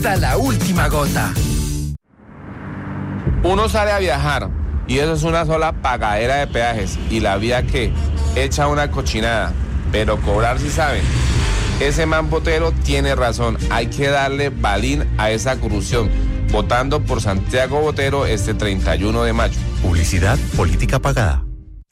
hasta la última gota. Uno sale a viajar y eso es una sola pagadera de peajes y la vía que echa una cochinada, pero cobrar sí saben. Ese man Botero tiene razón, hay que darle balín a esa corrupción, votando por Santiago Botero este 31 de mayo. Publicidad política pagada.